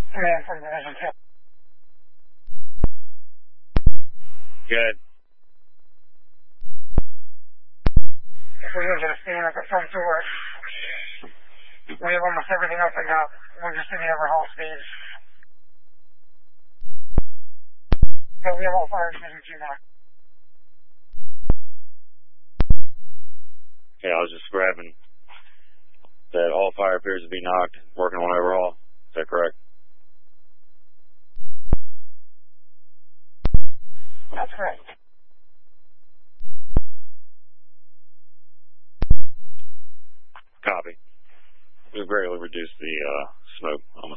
Command from Division 2. Good. If we get a scene at the front door, we have almost everything opened up. We're just in the overhaul stage. So we have all fire Division 2 now. Okay, I was just grabbing that all fire appears to be knocked, working on overhaul. Is that correct? That's correct. Copy. We've greatly reduced the smoke on the